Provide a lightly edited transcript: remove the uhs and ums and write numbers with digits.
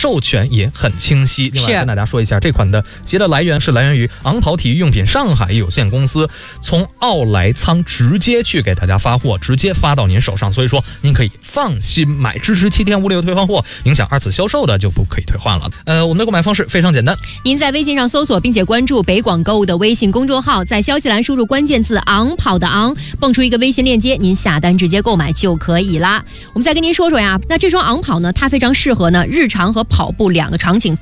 授权也很清晰。另外跟大家说一下，这款的鞋的来源是来源于昂跑体育用品上海有限公司，从奥莱仓直接去给大家发货，直接发到您手上，所以说您可以放心买，支持7天无理由退换货，影响2次销售的就不可以退换了。我们的购买方式非常简单， 您在微信上搜索并且关注北广购物的微信公众号，在消息栏输入关键字昂跑的昂，蹦出一个微信链接，您下单直接购买就可以啦。我们再跟您说说呀，那这双昂跑呢，它非常适合呢日常和跑步2个场景